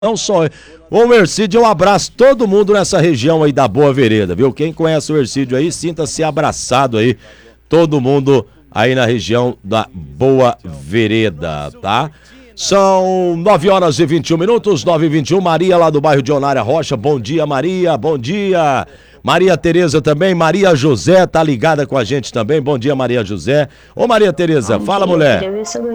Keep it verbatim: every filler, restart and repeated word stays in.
Não só. Ô, Ercídio, um abraço todo mundo nessa região aí da Boa Vereda, viu? Quem conhece o Ercídio aí, sinta-se abraçado aí. Todo mundo aí na região da Boa Vereda, tá? São nove horas e vinte e um minutos, nove e vinte e um. Maria lá do bairro de Onária Rocha. Bom dia, Maria. Bom dia. Maria Tereza também. Maria José tá ligada com a gente também. Bom dia, Maria José. Ô, Maria Tereza, fala, mulher.